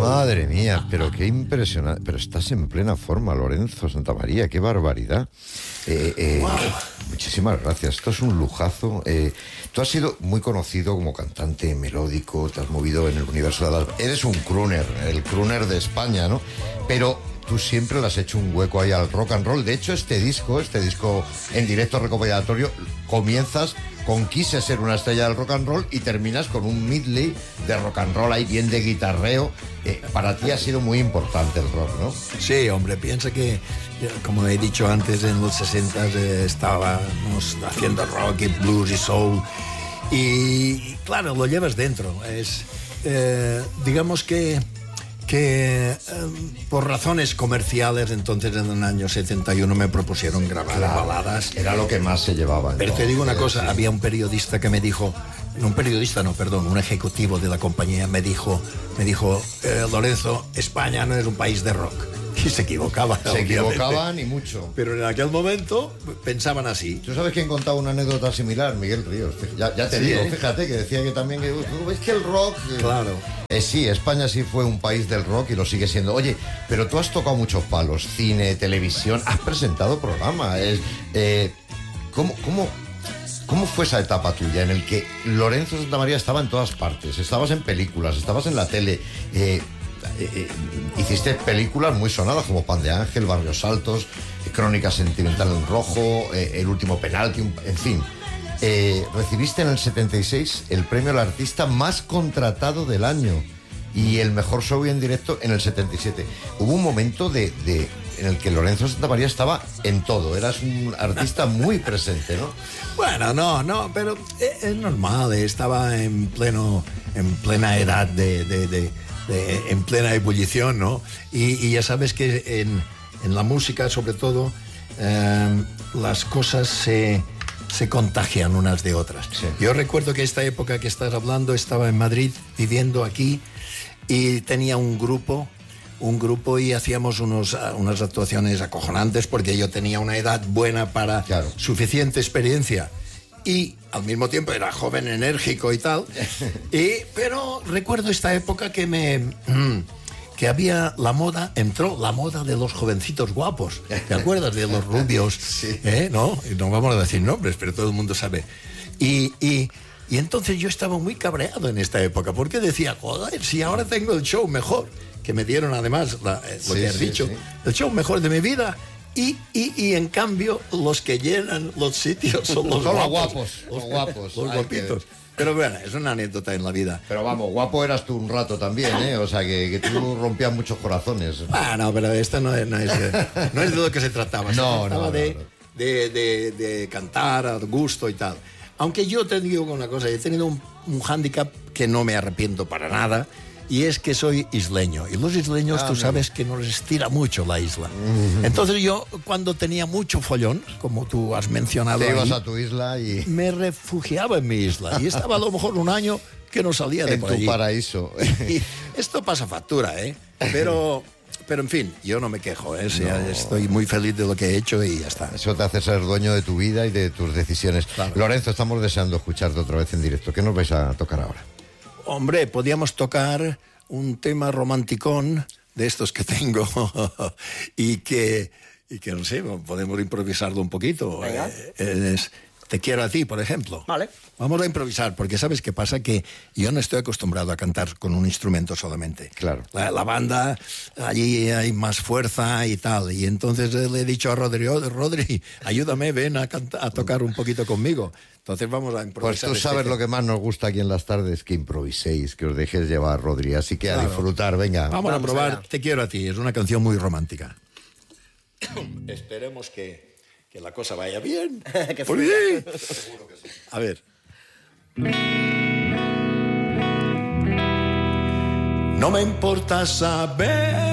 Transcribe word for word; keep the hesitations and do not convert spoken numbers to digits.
Madre mía, pero qué impresionante. Pero estás en plena forma, Lorenzo Santamaría, qué barbaridad. Eh, eh, wow. Muchísimas gracias, esto es un lujazo. Eh, tú has sido muy conocido como cantante melódico, te has movido en el universo de las... Eres un crooner, el crooner de España, ¿no? Pero tú siempre le has hecho un hueco ahí al rock and roll. De hecho, este disco, este disco en directo recopilatorio, comienzas con Quise ser una estrella del rock and roll y terminas con un medley de rock and roll ahí bien de guitarreo. Eh, para ti ha sido muy importante el rock, ¿no? Sí, hombre, piensa que, como he dicho antes, en los sesenta eh, estábamos haciendo rock y blues y soul. Y, claro, lo llevas dentro. Es, eh, digamos que... que eh, por razones comerciales, entonces en el año setenta y uno me propusieron grabar claro, baladas. Era lo que más se llevaba. Pero te digo una cosa, sí. Había un periodista que me dijo, no un periodista, no, perdón, un ejecutivo de la compañía me dijo, me dijo, eh, Lorenzo, España no es un país de rock. Y se equivocaban. Se equivocaban y mucho. Pero en aquel momento pensaban así. ¿Tú sabes quién contaba una anécdota similar? Miguel Ríos. Ya, ya te sí, digo, ¿eh? Fíjate que decía que también... Que, ¿ves que el rock...? Claro. Eh, sí, España sí fue un país del rock y lo sigue siendo. Oye, pero tú has tocado muchos palos. Cine, televisión, has presentado programas. Es, eh, ¿cómo, cómo, ¿Cómo fue esa etapa tuya en el que Lorenzo Santamaría estaba en todas partes? Estabas en películas, estabas en la tele... Eh, Eh, eh, hiciste películas muy sonadas como Pan de Ángel, Barrios Altos, eh, Crónica Sentimental en Rojo, eh, El Último Penalti, en fin. Eh, recibiste en el setenta y seis el premio al artista más contratado del año y el mejor show en directo en el setenta y siete. Hubo un momento de, de, en el que Lorenzo Santamaría estaba en todo, eras un artista muy presente, ¿no? Bueno, no, no, pero es, es normal, estaba en pleno, en plena edad de... de, de... De, en plena ebullición, ¿no? Y, y ya sabes que en, en la música, sobre todo, eh, las cosas se, se contagian unas de otras. Sí. Yo recuerdo que esta época que estás hablando estaba en Madrid, viviendo aquí, y tenía un grupo, un grupo y hacíamos unos, unas actuaciones acojonantes porque yo tenía una edad buena para claro. suficiente experiencia. Y al mismo tiempo era joven, enérgico y tal. Y, pero recuerdo esta época que me... que había la moda, entró la moda de los jovencitos guapos. ¿Te acuerdas de los rubios? Sí. ¿Eh? ¿No? Y no vamos a decir nombres, pero todo el mundo sabe. Y, y, y entonces yo estaba muy cabreado en esta época, porque decía, joder, si ahora tengo el show mejor, que me dieron además la, lo sí, que has sí, dicho, sí. el show mejor de mi vida... Y, y, y en cambio los que llenan los sitios son los son guapos, guapos, los guapos, los guapitos. Que... Pero bueno, es una anécdota en la vida. Pero vamos, guapo eras tú un rato también, ¿eh? O sea, que, que tú rompías muchos corazones. Ah, no, pero esto no es, no es, no es de lo que se trataba. Se no, trataba no, de, no, no. De, de, de cantar a gusto y tal. Aunque yo te digo una cosa, he tenido un, un hándicap que no me arrepiento para nada. Y es que soy isleño. Y los isleños, ah, tú sabes que nos estira mucho la isla. Mm-hmm. Entonces yo, cuando tenía mucho follón, como tú has mencionado te ibas ahí, a tu isla y... me refugiaba en mi isla. Y estaba a lo mejor un año que no salía de en por tu allí. paraíso. Y esto pasa factura, ¿eh? Pero... Pero, en fin, yo no me quejo, ¿eh? O sea, no. Estoy muy feliz de lo que he hecho y ya está. Eso te hace ser dueño de tu vida y de tus decisiones. Claro. Lorenzo, estamos deseando escucharte otra vez en directo. ¿Qué nos vais a tocar ahora? Hombre, podíamos tocar un tema romanticón de estos que tengo y que, y que, no sé, podemos improvisarlo un poquito. Eh, es, Te quiero a ti, por ejemplo. Vale. Vamos a improvisar, porque ¿sabes qué pasa? Que yo no estoy acostumbrado a cantar con un instrumento solamente. Claro. La, la banda, allí hay más fuerza y tal. Y entonces le he dicho a Rodri, oh, Rodri, ayúdame, ven a, canta, a tocar un poquito conmigo. Entonces vamos a improvisar. Pues tú sabes este... lo que más nos gusta aquí en las tardes, que improviséis, que os dejéis llevar, Rodri. Así que claro. A disfrutar, venga. Vamos, vamos a probar allá. Te quiero a ti, es una canción muy romántica. Esperemos que... que la cosa vaya bien. Que ¿Por qué? Seguro que sí. A ver. No me importa saber